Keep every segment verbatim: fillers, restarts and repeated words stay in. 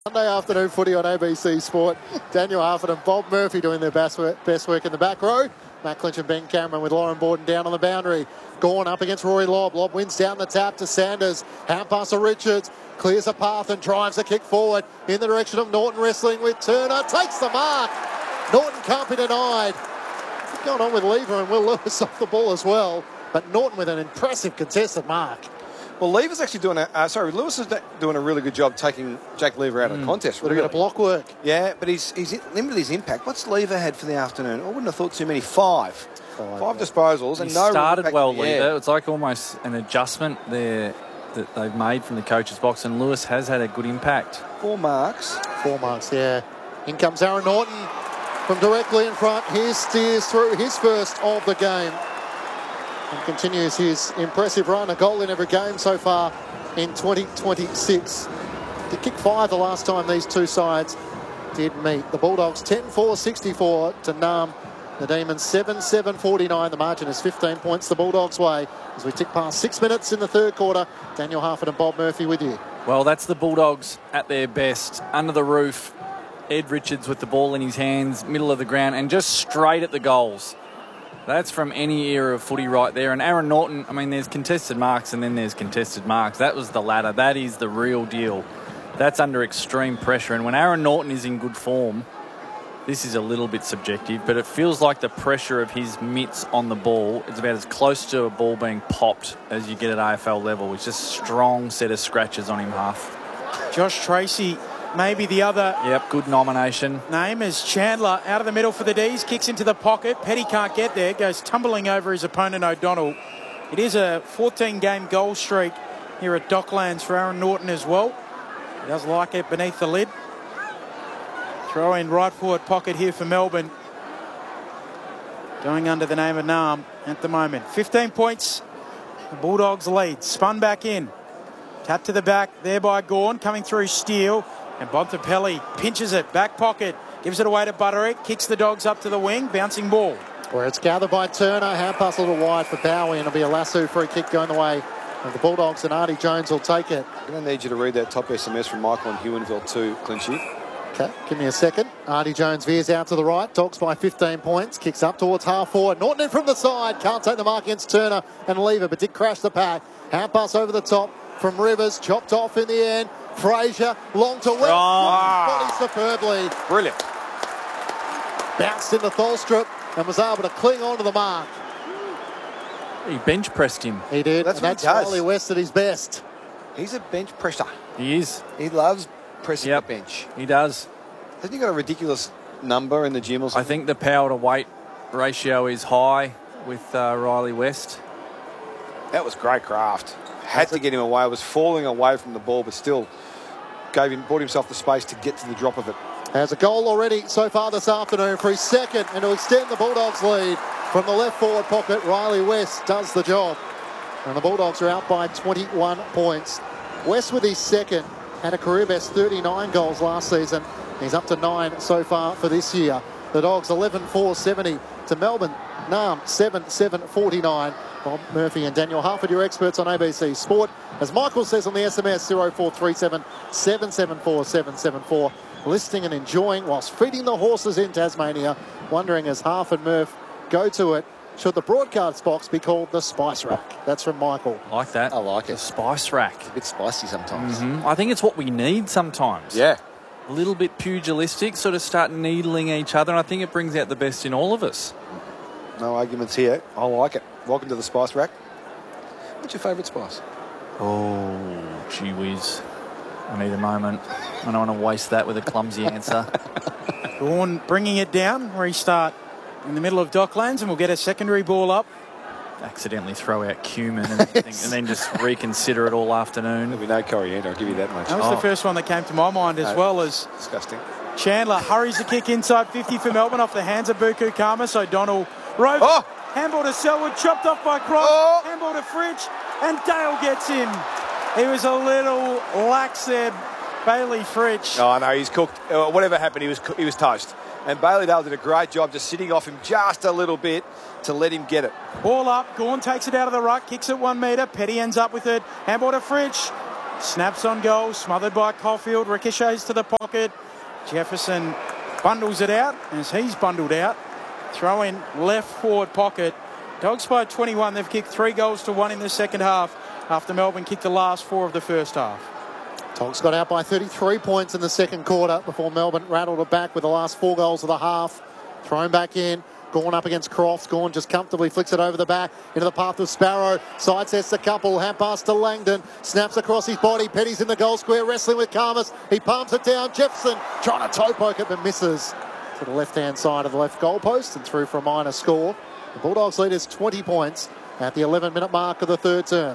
Sunday afternoon footy on A B C Sport. Daniel Harford and Bob Murphy doing their best work, best work in the back row. Matt Clinch and Ben Cameron with Lauren Borden down on the boundary. Gorn up against Rory Lobb. Lobb wins down the tap to Sanders. Hand pass to Richards. Clears a path and drives a kick forward in the direction of Norton, wrestling with Turner. Takes the mark. Norton can't be denied. What's going on with Lever and Will Lewis off the ball as well. But Norton with an impressive contested mark. Well, Lever's actually doing a... Uh, sorry, Lewis is doing a really good job taking Jack Lever out mm. of the contest. Really. A bit of block work. Yeah, but he's, he's limited his impact. What's Lever had for the afternoon? I wouldn't have thought too many. Five. Five, Five yeah. disposals. He and no started well, Lever. It's like almost an adjustment there that they've made from the coach's box, and Lewis has had a good impact. Four marks. Four marks, yeah. In comes Aaron Norton from directly in front. He steers through his first of the game. And continues his impressive run, a goal in every game so far in twenty twenty-six. He kicked five the last time these two sides did meet. The Bulldogs ten four sixty-four to Nam. The Demons seven seven forty-nine. The margin is fifteen points the Bulldogs' way as we tick past six minutes in the third quarter. Daniel Harford and Bob Murphy with you. Well, that's the Bulldogs at their best. Under the roof, Ed Richards with the ball in his hands, middle of the ground, and just straight at the goals. That's from any era of footy right there. And Aaron Norton, I mean, there's contested marks and then there's contested marks. That was the ladder. That is the real deal. That's under extreme pressure. And when Aaron Norton is in good form, this is a little bit subjective, but it feels like the pressure of his mitts on the ball is about as close to a ball being popped as you get at A F L level. It's just a strong set of scratches on him, Huff. Josh Tracy, maybe the other Yep, good nomination. name is Chandler out of the middle for the D's, kicks into the pocket. Petty can't get there, goes tumbling over his opponent O'Donnell. It is a fourteen game goal streak here at Docklands for Aaron Norton as well. He does like it beneath the lid. Throw in right forward pocket here for Melbourne. Going under the name of Nam at the moment. fifteen points, the Bulldogs lead. Spun back in. Tap to the back, there by Gorn, coming through Steele. And Bontempelli pinches it, back pocket, gives it away to Butterick, kicks the Dogs up to the wing, bouncing ball. Where it's gathered by Turner, hand pass a little wide for Bowie, and it'll be a lasso free kick going the way of the Bulldogs, and Artie Jones will take it. I'm going to need you to read that top S M S from Michael and Hewenville too, Clinchy. Okay, give me a second. Artie Jones veers out to the right, Dogs by fifteen points, kicks up towards half forward. Norton in from the side, can't take the mark against Turner and Lever, but did crash the pack. Hand pass over the top from Rivers, chopped off in the end. Fraser, long to West, wow. body superbly. Brilliant. Bounced in the Tholstrup and was able to cling on to the mark. He bench pressed him. He did, that's and what that's he does. Riley West at his best. He's a bench presser. He is. He loves pressing Yep. the bench. He does. Hasn't he got a ridiculous number in the gym or something? I think the power to weight ratio is high with uh, Riley West. That was great craft. Had to get him away. Was falling away from the ball, but still gave him, brought himself the space to get to the drop of it. Has a goal already so far this afternoon for his second, and to extend the Bulldogs' lead from the left forward pocket, Riley West does the job. And the Bulldogs are out by twenty-one points. West with his second, had a career best thirty-nine goals last season. He's up to nine so far for this year. The Dogs eleven four seventy to Melbourne. Nam seven seven forty-nine. Bob Murphy and Daniel Harford, your experts on A B C Sport. As Michael says on the S M S, zero four three seven, seven seven four, seven seven four. Listening and enjoying whilst feeding the horses in Tasmania. Wondering as Harf and Murph go to it, should the broadcast box be called the Spice Rack? That's from Michael. Like that. I like it. The Spice Rack. It's a bit spicy sometimes. Mm-hmm. I think it's what we need sometimes. Yeah. A little bit pugilistic, sort of start needling each other, and I think it brings out the best in all of us. No arguments here. I like it. Welcome to the Spice Rack. What's your favourite spice? Oh, gee whiz. I need a moment. I don't want to waste that with a clumsy answer. Gorn bringing it down, restart in the middle of Docklands, and we'll get a secondary ball up. Accidentally throw out cumin and, think, and then just reconsider it all afternoon. There'll be no coriander, I'll give you that much. That was Oh. the first one that came to my mind, as No. well as Disgusting. Chandler hurries the kick inside fifty for Melbourne off the hands of Buku Khamis. O'Donnell rove. Oh! Handball to Selwood, chopped off by Cross. Oh! Handball to Fritsch, and Dale gets him. He was a little lax there, Bailey Fritsch. Oh, no, he's cooked. Uh, whatever happened, he was he was toast. And Bailey Dale did a great job just sitting off him just a little bit to let him get it. Ball up, Gorn takes it out of the ruck, kicks it one metre. Petty ends up with it. Handball to Fritsch. Snaps on goal, smothered by Caulfield, ricochets to the pocket. Jefferson bundles it out as he's bundled out. Throw in left forward pocket. Dogs by twenty-one. They've kicked three goals to one in the second half after Melbourne kicked the last four of the first half. Dogs got out by thirty-three points in the second quarter before Melbourne rattled it back with the last four goals of the half. Thrown back in. Gawn up against Crofts. Gawn just comfortably flicks it over the back into the path of Sparrow. Side sets the couple. Hand pass to Langdon. Snaps across his body. Petty's in the goal square wrestling with Karmas. He palms it down. Jefferson trying to toe poke it but misses to the left-hand side of the left goal post and through for a minor score. The Bulldogs lead is twenty points at the eleven-minute mark of the third term.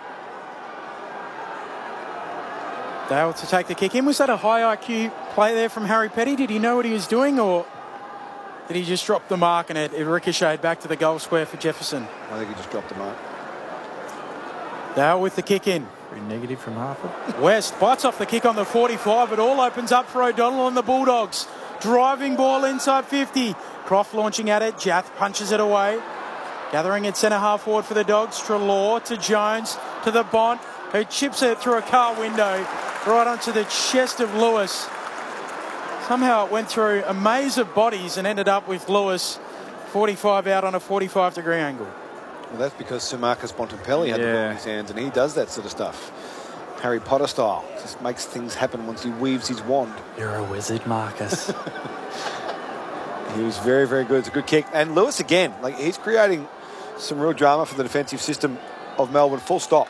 Dale to take the kick in. Was that a high I Q play there from Harry Petty? Did he know what he was doing, or did he just drop the mark and it, it ricocheted back to the goal square for Jefferson? I think he just dropped the mark. Dale with the kick in. Pretty negative from Harper. West bites off the kick on the forty-five. It all opens up for O'Donnell and the Bulldogs. Driving ball inside fifty. Croft launching at it. Jath punches it away. Gathering at centre half forward for the Dogs. Treloar to Jones to the Bont, who chips it through a car window right onto the chest of Lewis. Somehow it went through a maze of bodies and ended up with Lewis forty-five out on a forty-five degree angle. Well, that's because Sir Marcus Bontempelli had Yeah. the ball in his hands, and he does that sort of stuff. Harry Potter style. Just makes things happen once he weaves his wand. You're a wizard, Marcus. He was very, very good. It's a good kick. And Lewis again, like he's creating some real drama for the defensive system of Melbourne, full stop.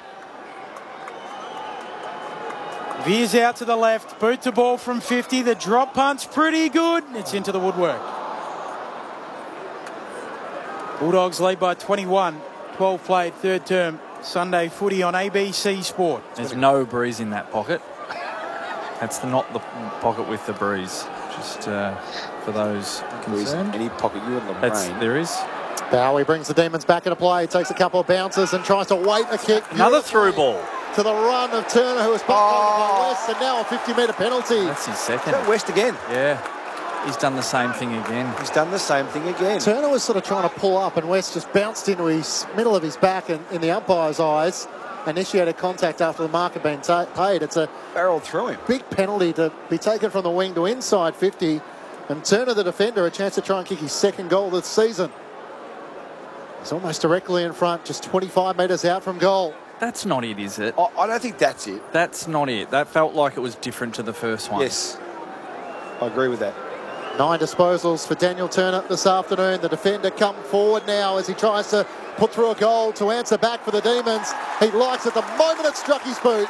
Veers out to the left, boot to ball from fifty. The drop punt's pretty good. It's into the woodwork. Bulldogs lead by twenty-one. twelve played, third term. Sunday footy on A B C Sport. There's no breeze in that pocket. That's the, not the pocket with the breeze. Just uh, for those concerned. Any pocket you in the That's, brain. there is. Bowie brings the Demons back into play. Takes a couple of bounces and tries to wait a kick. Another through ball. To the run of Turner, who was bumped Oh. by West, and now a fifty metre penalty. That's his Is second. that West again? Yeah. He's done the same thing again. He's done the same thing again. Turner was sort of trying to pull up, and West just bounced into his middle of his back and in the umpire's eyes. Initiated contact after the mark had been ta- paid. It's a Barreled through him. big penalty to be taken from the wing to inside fifty. And Turner, the defender, a chance to try and kick his second goal this season. He's almost directly in front, just twenty-five metres out from goal. That's not it, is it? I, I don't think that's it. That's not it. That felt like it was different to the first one. Yes. I agree with that. Nine disposals for Daniel Turner this afternoon. The defender come forward now as he tries to put through a goal to answer back for the Demons. He likes it the moment it struck his boot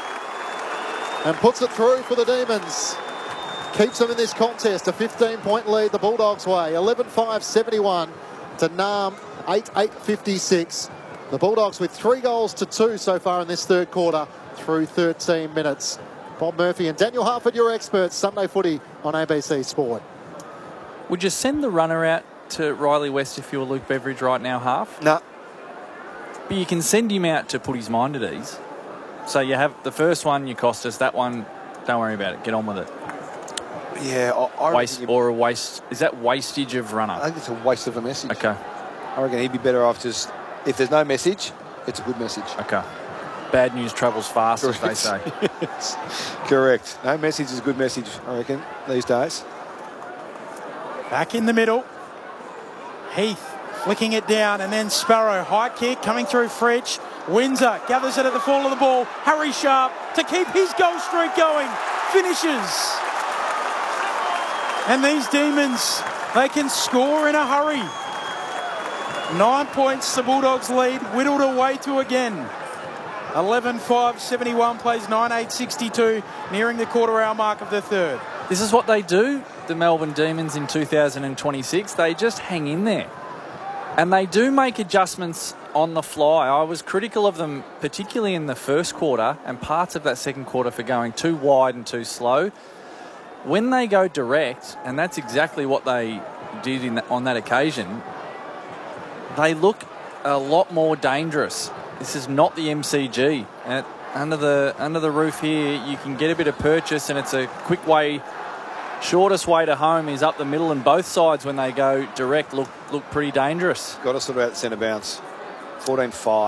and puts it through for the Demons. Keeps them in this contest. A fifteen point lead the Bulldogs way. eleven five seventy-one to Nam eight eight fifty-six. The Bulldogs with three goals to two so far in this third quarter through thirteen minutes. Bob Murphy and Daniel Harford, your experts. Sunday footy on A B C Sport. Would you send the runner out to Riley West if you were Luke Beveridge right now, half? No. But you can send him out to put his mind at ease. So you have the first one, you cost us. That one, don't worry about it. Get on with it. Yeah, I, I Waste reckon or a waste. Is that wastage of I runner? think it's a waste of a message. Okay. I reckon he'd be better off just, if there's no message, it's a good message. Okay. Bad news travels fast, as they say. Correct. No message is a good message, I reckon, these days. Back in the middle. Heath flicking it down, and then Sparrow. High kick coming through Fritsch. Windsor gathers it at the fall of the ball. Harry Sharp to keep his goal streak going. Finishes. And these Demons, they can score in a hurry. Nine points the Bulldogs lead, whittled away to again. eleven five seventy-one plays nine eight sixty-two, nearing the quarter hour mark of the third. This is what they do, the Melbourne Demons in two thousand twenty-six. They just hang in there. And they do make adjustments on the fly. I was critical of them, particularly in the first quarter and parts of that second quarter, for going too wide and too slow. When they go direct, and that's exactly what they did in the, on that occasion, they look a lot more dangerous. This is not the M C G. And under the under the roof here, you can get a bit of purchase, and it's a quick way. Shortest way to home is up the middle, and both sides, when they go direct, look look pretty dangerous. Got to sort out centre bounce. fourteen five.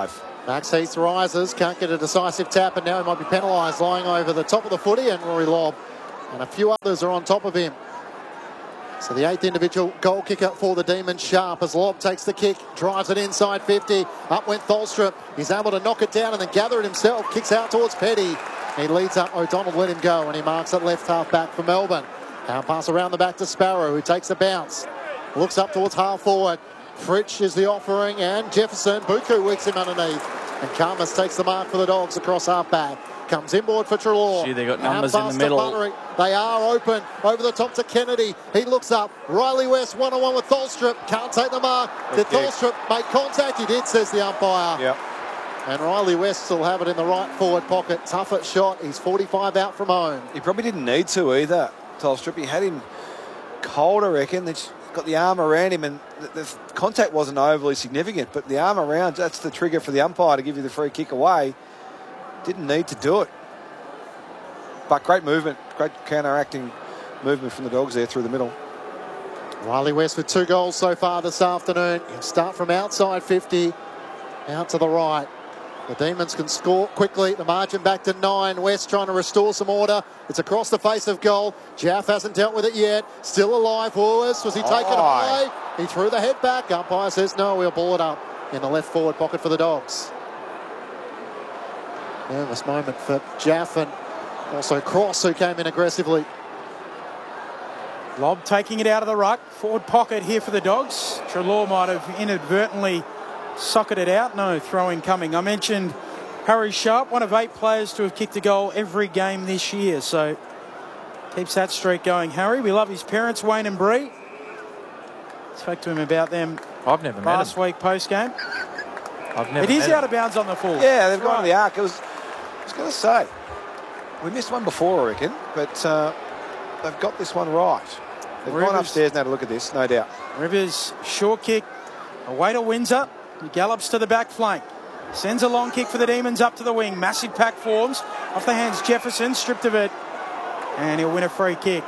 Max Heath rises, can't get a decisive tap, and now he might be penalised, lying over the top of the footy, and Rory Lobb and a few others are on top of him. So the eighth individual goal kicker for the Demons, Sharp, as Lobb takes the kick, drives it inside fifty. Up went Tholstrup. He's able to knock it down and then gather it himself. Kicks out towards Petty. He leads up. O'Donnell let him go, and he marks it left half back for Melbourne. Now pass around the back to Sparrow, who takes the bounce. Looks up towards half forward. Fritsch is the offering, and Jefferson. Buku weaks him underneath. And Karmas takes the mark for the Dogs across half back. Comes inboard for Treloar. Gee, they got numbers in the middle. They are open. Over the top to Kennedy. He looks up. Riley West one-on-one with Tholstrup. Can't take the mark. Did Tholstrup make contact? He did, says the umpire. Yep. And Riley West will have it in the right forward pocket. Tough at shot. He's forty-five out from home. He probably didn't need to either, Tholstrup. He had him cold, I reckon. He's got the arm around him, and the, the contact wasn't overly significant, but the arm around, that's the trigger for the umpire to give you the free kick away. Didn't need to do it. But great movement, great counteracting movement from the Dogs there through the middle. Riley West with two goals so far this afternoon. He'll start from outside fifty, out to the right. The Demons can score quickly. The margin back to nine. West trying to restore some order. It's across the face of goal. Jaff hasn't dealt with it yet. Still alive. Woolers. Was he taken Oh. high? He threw the head back. Umpire says no. We'll ball it up in the left forward pocket for the Dogs. Nervous moment for Jaff and also Cross, who came in aggressively. Lobb taking it out of the ruck. Forward pocket here for the Dogs. Treloar might have inadvertently socketed it out. No throwing coming. I mentioned Harry Sharp, one of eight players to have kicked a goal every game this year. So keeps that streak going, Harry. We love his parents, Wayne and Bree. Spoke to him about them I've never met last him. week post game. I've never It is met out him. of bounds on the full. Yeah, they've That's gone right. to the arc. It was, I was going to say, we missed one before, I reckon, but uh, they've got this one right. They've Rivers. gone upstairs and had a look at this, no doubt. Rivers, short kick, away to Windsor. He gallops to the back flank. Sends a long kick for the Demons up to the wing. Massive pack forms. Off the hands, Jefferson, stripped of it. And he'll win a free kick.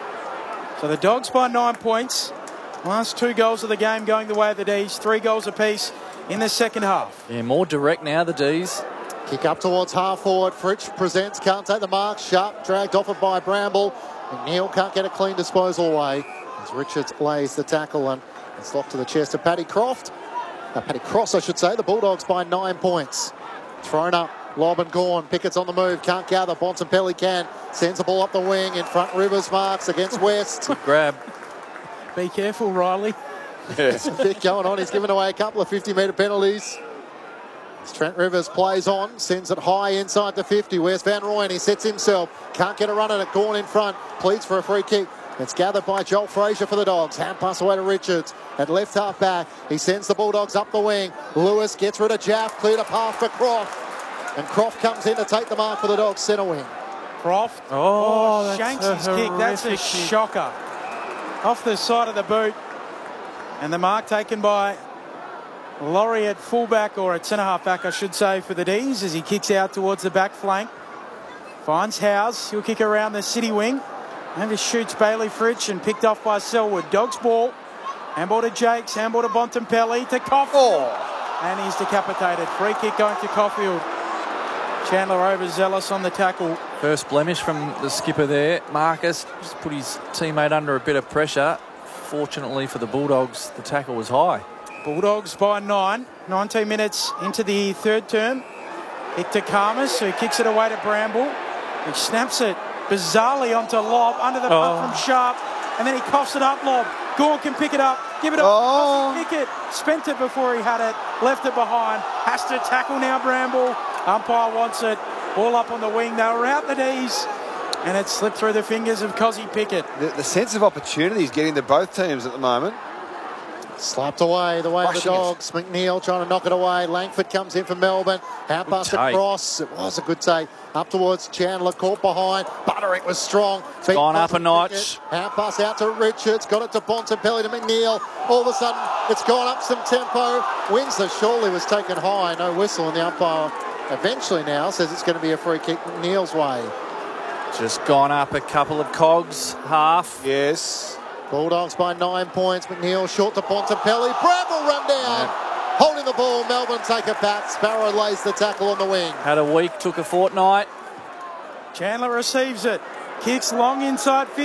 So the Dogs by nine points. Last two goals of the game going the way of the D's. Three goals apiece in the second half. Yeah, more direct now, the D's. Kick up towards half forward. Fritsch presents, can't take the mark. Sharp dragged off it by Bramble. McNeil can't get a clean disposal away as Richards lays the tackle, and it's locked to the chest of Paddy Croft. Uh, Paddy Cross, I should say. The Bulldogs by nine points. Thrown up. Lobb and Gawn. Pickett's on the move. Can't gather. Bontempelli can. Sends the ball up the wing. In front, Rivers marks against West. Good grab. Be careful, Riley. There's a bit going on. He's given away a couple of fifty-metre penalties. As Trent Rivers plays on, sends it high inside the fifty. Where's Van Rooyen? He sets himself. Can't get a run at it. Gawn in front. Pleads for a free kick. It's gathered by Joel Frazier for the Dogs. Hand pass away to Richards. At left half back, he sends the Bulldogs up the wing. Lewis gets rid of Jaff. Cleared a path for Croft. And Croft comes in to take the mark for the Dogs centre wing. Croft. Oh, that's Shanks a his kick. That's a horrific kick. shocker. Off the side of the boot. And the mark taken by Laurie at fullback, or at centre half back, I should say, for the D's as he kicks out towards the back flank. Finds Howes. He'll kick around the city wing. And just shoots Bailey Fritsch and picked off by Selwood. Dogs ball. Handball to Jakes. Handball to Bontempelli. To Caulfield. Oh. And he's decapitated. Free kick going to Caulfield. Chandler overzealous on the tackle. First blemish from the skipper there. Marcus just put his teammate under a bit of pressure. Fortunately for the Bulldogs, the tackle was high. Bulldogs by nine. nineteen minutes into the third term. Kick to Karmas, who kicks it away to Bramble, who snaps it bizarrely onto Lobb, under the punt Oh. from Sharp, and then he coughs it up, Lobb. Gawn can pick it up, give it up, Oh. doesn't kick it, spent it before he had it, left it behind, has to tackle now Bramble. Umpire wants it, ball up on the wing, they were out the D's, and it slipped through the fingers of Cozzy Pickett. The, the sense of opportunity is getting to both teams at the moment. Slapped away the way of the Rushing it. Dogs. McNeil trying to knock it away. Langford comes in for Melbourne. Hand Good pass take. across. It was a good take. Up towards Chandler. Caught behind. Buttering was strong. Beat gone up a Cozzy notch. Pickett. Hand pass out to Richards. Got it to Bontempelli to McNeil. All of a sudden, it's gone up some tempo. Windsor surely was taken high. No whistle, and the umpire eventually now says it's going to be a free kick McNeil's way. Just gone up a couple of cogs, half. Yes. Bulldogs by nine points. McNeil short to Bontempelli. Bramble run down. Holding the the ball. Melbourne take it back. Sparrow lays the tackle on the wing. Had a week, took a fortnight. Chandler receives it. Kicks long inside.